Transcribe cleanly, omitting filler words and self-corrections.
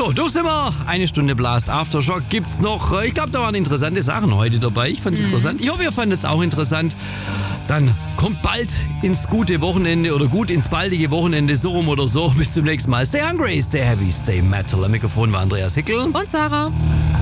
So, durch sind wir. Eine Stunde Blast Aftershock gibt's noch. Ich glaube, da waren interessante Sachen heute dabei. Ich fand's interessant. Ich hoffe, ihr fandet es auch interessant. Dann kommt bald ins gute Wochenende oder gut ins baldige Wochenende, so rum oder so. Bis zum nächsten Mal. Stay hungry, stay heavy, stay metal. Am Mikrofon war Andreas Hickel Und Sarah.